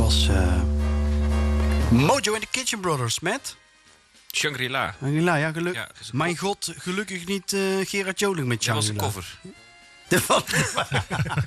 was Mojo and the Kitchen Brothers met... Shangri-La. Shangri-La, ja, mijn koffer. god, gelukkig niet Gerard Joling met Dat Shangri-La. was een cover.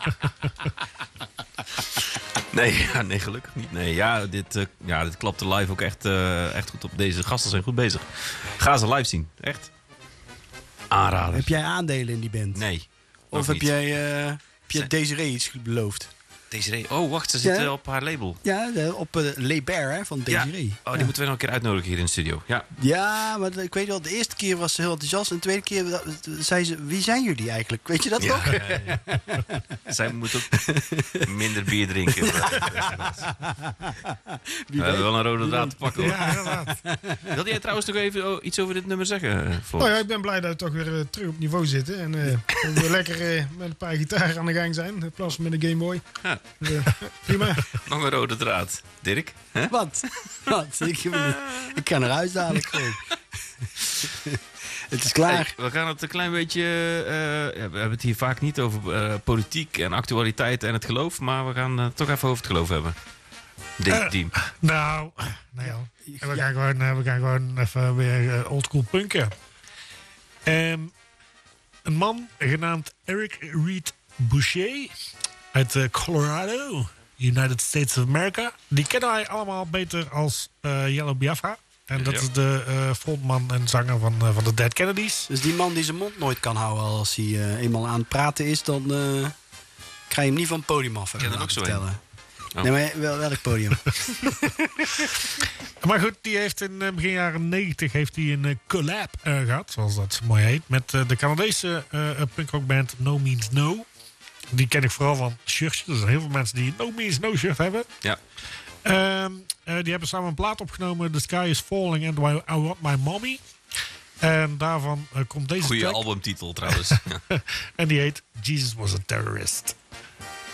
Nee, gelukkig niet. Nee, ja, dit klapte live ook echt goed op. Deze gasten zijn goed bezig. Ga ze live zien, echt. Aanrader. Heb jij aandelen in die band? Nee. Of heb jij Desiree iets beloofd? Desiree. Oh, wacht, ze zitten op haar label. Ja, op Les Bear van Desiree. Ja. Die moeten we nog een keer uitnodigen hier in de studio. Ja, maar ik weet wel, de eerste keer was ze heel enthousiast. En de tweede keer zei ze, wie zijn jullie eigenlijk? Weet je dat nog? Ja. Zij moet ook minder bier drinken. We hebben wel een rode draad te pakken, hoor. Ja, inderdaad. Wilde jij trouwens nog even iets over dit nummer zeggen, Floris? Nou ja, ik ben blij dat we toch weer terug op niveau zitten. En dat we lekker met een paar gitaren aan de gang zijn. In plaats van met een Game Boy. Ja. Prima. Nog een rode draad. Dirk? Hè? Wat? Ik kan naar huis dadelijk gewoon. Het is klaar. Hey, we gaan het een klein beetje... we hebben het hier vaak niet over politiek en actualiteit en het geloof. Maar we gaan het toch even over het geloof hebben. Dit team. Nou ja. En we gaan gewoon even weer oldschool punken. Een man genaamd Eric Reed Boucher uit Colorado, United States of America. Die kennen wij allemaal beter als Yellow Biafra. En dat is de frontman en zanger van de Dead Kennedys. Dus die man die zijn mond nooit kan houden als hij eenmaal aan het praten is, dan krijg je hem niet van het podium af. Ik ken er ook zo vertellen. Oh. Nee, maar welk podium? Maar goed, die heeft in begin jaren 90 heeft hij een collab gehad, zoals dat mooi heet, met de Canadese punkrockband No Means No. Die ken ik vooral van shirtjes. Er zijn heel veel mensen die No Means No shirt hebben. Ja. Die hebben samen een plaat opgenomen. The Sky is Falling and I Want My Mommy. En daarvan komt deze Goeie track. albumtitel trouwens. En die heet Jesus Was a Terrorist.